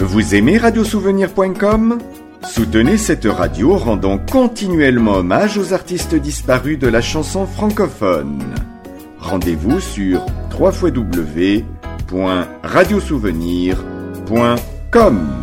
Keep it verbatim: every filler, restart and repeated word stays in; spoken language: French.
Vous aimez radio souvenir point com ? Soutenez cette radio rendant continuellement hommage aux artistes disparus de la chanson francophone. Rendez-vous sur w w w point radio souvenir point com.